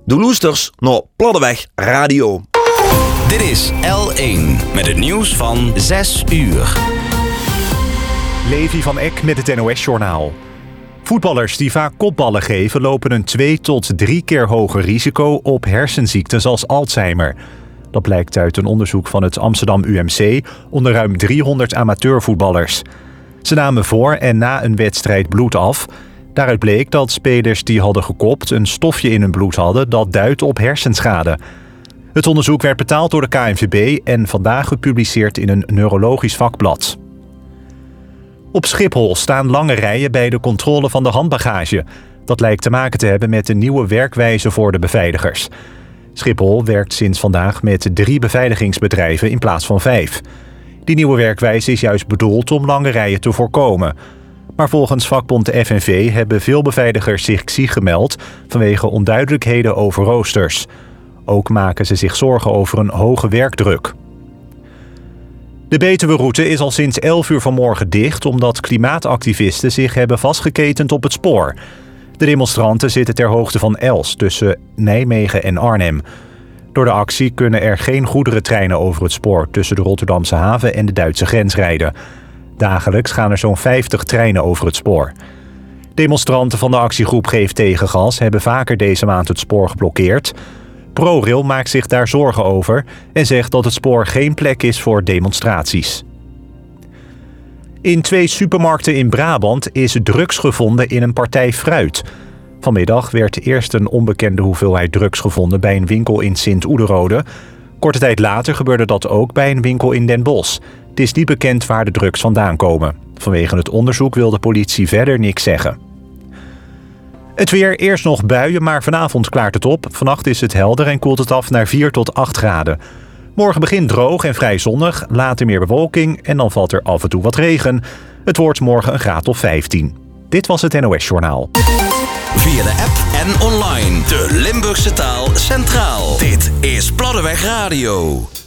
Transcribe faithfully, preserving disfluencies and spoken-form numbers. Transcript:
De Loesters naar Platteweg Radio. Dit is L één met het nieuws van zes uur. Levi van Eck met het N O S-journaal. Voetballers die vaak kopballen geven lopen een twee tot drie keer hoger risico op hersenziekten zoals Alzheimer. Dat blijkt uit een onderzoek van het Amsterdam U M C onder ruim driehonderd amateurvoetballers. Ze namen voor en na een wedstrijd bloed af. Daaruit bleek dat spelers die hadden gekopt een stofje in hun bloed hadden dat duidt op hersenschade. Het onderzoek werd betaald door de K N V B en vandaag gepubliceerd in een neurologisch vakblad. Op Schiphol staan lange rijen bij de controle van de handbagage. Dat lijkt te maken te hebben met de nieuwe werkwijze voor de beveiligers. Schiphol werkt sinds vandaag met drie beveiligingsbedrijven in plaats van vijf. Die nieuwe werkwijze is juist bedoeld om lange rijen te voorkomen. Maar volgens vakbond de F N V hebben veel beveiligers zich ziek gemeld vanwege onduidelijkheden over roosters. Ook maken ze zich zorgen over een hoge werkdruk. De Betuweroute is al sinds elf uur vanmorgen dicht omdat klimaatactivisten zich hebben vastgeketend op het spoor. De demonstranten zitten ter hoogte van Elst tussen Nijmegen en Arnhem. Door de actie kunnen er geen goederentreinen over het spoor tussen de Rotterdamse haven en de Duitse grens rijden. Dagelijks gaan er zo'n vijftig treinen over het spoor. Demonstranten van de actiegroep Geef Tegengas hebben vaker deze maand het spoor geblokkeerd. ProRail maakt zich daar zorgen over en zegt dat het spoor geen plek is voor demonstraties. In twee supermarkten in Brabant is drugs gevonden in een partij fruit. Vanmiddag werd eerst een onbekende hoeveelheid drugs gevonden bij een winkel in Sint-Oederode. Korte tijd later gebeurde dat ook bij een winkel in Den Bosch. Het is niet bekend waar de drugs vandaan komen. Vanwege het onderzoek wil de politie verder niks zeggen. Het weer, eerst nog buien, maar vanavond klaart het op. Vannacht is het helder en koelt het af naar vier tot acht graden. Morgen begint droog en vrij zonnig, later meer bewolking en dan valt er af en toe wat regen. Het wordt morgen een graad of vijftien. Dit was het N O S-journaal. Via de app en online. De Limburgse taal centraal. Dit is Platteweg Radio.